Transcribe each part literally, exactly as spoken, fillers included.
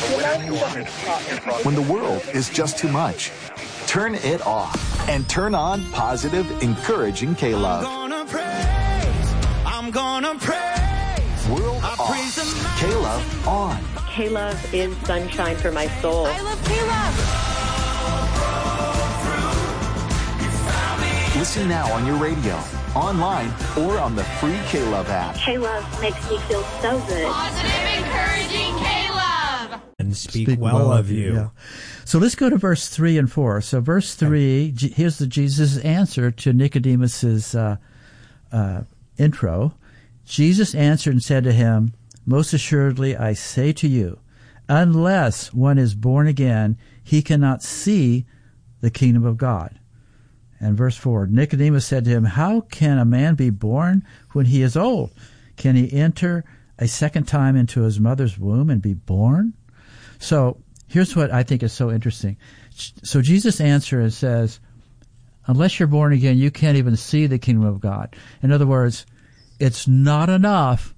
When the world is just too much, turn it off and turn on positive, encouraging K-Love. I'm gonna praise, I'm gonna praise. World off, K-Love on. K-Love is sunshine for my soul. I love K-Love. Listen now on your radio, online, or on the free K-Love app. K-Love makes me feel so good. Positive, encouraging K-Love. And speak, speak well, well of you. Yeah. So let's go to verse three and four. So verse three, okay. Here's the Jesus' answer to Nicodemus's uh, uh, intro. Jesus answered and said to him, "Most assuredly I say to you, unless one is born again, he cannot see the kingdom of God." And verse four, Nicodemus said to him, "How can a man be born when he is old? Can he enter a second time into his mother's womb and be born?" So here's what I think is so interesting. So Jesus answers and says, unless you're born again, you can't even see the kingdom of God. In other words, it's not enough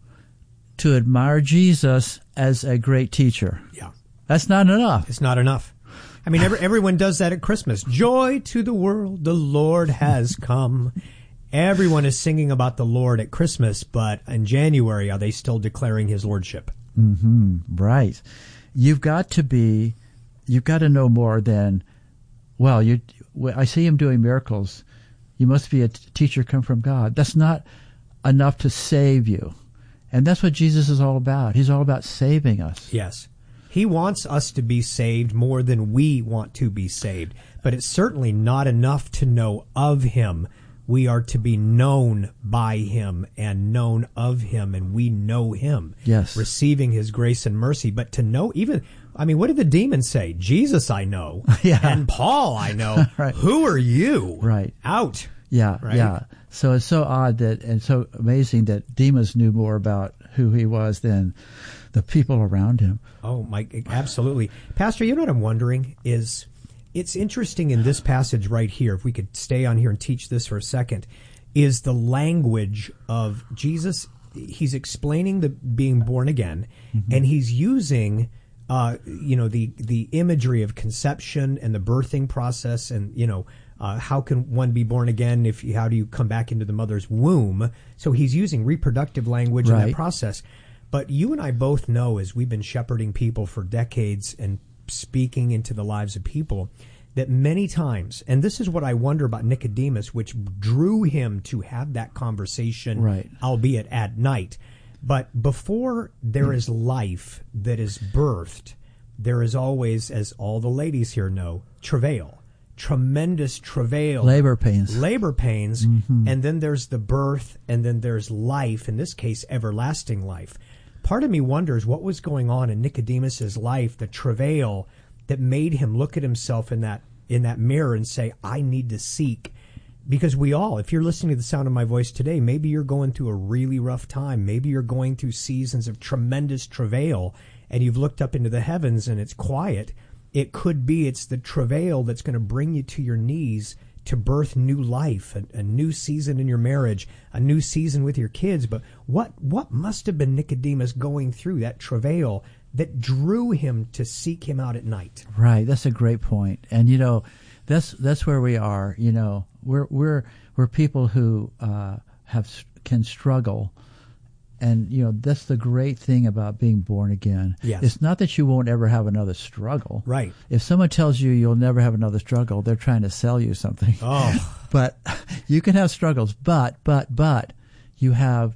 to admire Jesus as a great teacher. Yeah. That's not enough. It's not enough. I mean, every, everyone does that at Christmas. Joy to the world, the Lord has come. Everyone is singing about the Lord at Christmas, but in January, are they still declaring his lordship? Mm-hmm. Right. You've got to be, you've got to know more than, well, you. I see him doing miracles. You must be a t- teacher come from God. That's not enough to save you. And that's what Jesus is all about. He's all about saving us. Yes. He wants us to be saved more than we want to be saved. But it's certainly not enough to know of him. We are to be known by him and known of him, and we know him. Yes. Receiving his grace and mercy. But to know even, I mean, what did the demons say? Jesus I know. Yeah. And Paul I know. Right. Who are you? Right. Out. Yeah, right? yeah. So it's so odd that, and so amazing that demons knew more about who he was than the people around him. Oh, my, absolutely. Pastor, you know what I'm wondering is, it's interesting in this passage right here, if we could stay on here and teach this for a second, is the language of Jesus. He's explaining the being born again, mm-hmm. and he's using, uh, you know, the, the imagery of conception and the birthing process, and, you know, uh, how can one be born again if you, how do you come back into the mother's womb? So he's using reproductive language right. in that process. But you and I both know, as we've been shepherding people for decades and speaking into the lives of people, that many times, and this is what I wonder about Nicodemus, which drew him to have that conversation, right. albeit at night. But before there is life that is birthed, there is always, as all the ladies here know, travail, tremendous travail. Labor pains. Labor pains, mm-hmm. and then there's the birth, and then there's life, in this case, everlasting life. Part of me wonders what was going on in Nicodemus's life, the travail that made him look at himself in that in that mirror and say, I need to seek. Because we all, if you're listening to the sound of my voice today, maybe you're going through a really rough time. Maybe you're going through seasons of tremendous travail, and you've looked up into the heavens and it's quiet. It could be it's the travail that's going to bring you to your knees to birth new life, a, a new season in your marriage, a new season with your kids. But what what must have been Nicodemus going through, that travail that drew him to seek him out at night? Right, that's a great point. And you know, that's that's where we are. You know, we're we're we're people who uh, have can struggle. And, you know, that's the great thing about being born again. Yes. It's not that you won't ever have another struggle. Right. If someone tells you you'll never have another struggle, they're trying to sell you something. Oh. But you can have struggles, but, but, but you have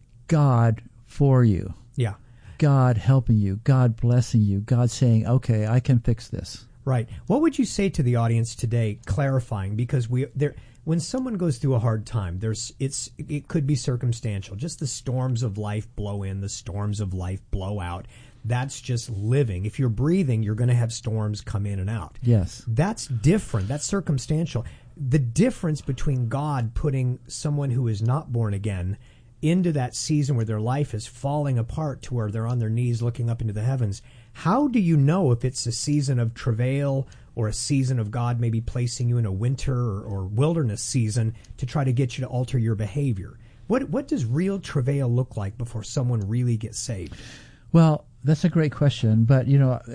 God for you. Yeah. God helping you, God blessing you, God saying, okay, I can fix this. Right. What would you say to the audience today, clarifying, because we there when someone goes through a hard time, there's it's it could be circumstantial. Just the storms of life blow in, the storms of life blow out. That's just living. If you're breathing, you're going to have storms come in and out. Yes. That's different. That's circumstantial. The difference between God putting someone who is not born again into that season where their life is falling apart to where they're on their knees looking up into the heavens, how do you know if it's a season of travail or a season of God maybe placing you in a winter or, or wilderness season to try to get you to alter your behavior? What what does real travail look like before someone really gets saved? Well, that's a great question, but you know,